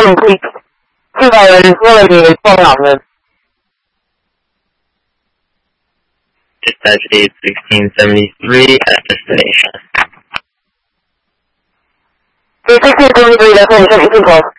complete. 制造人说了你错了。 Dispatch 81673 at destination. 1673 destination 1812.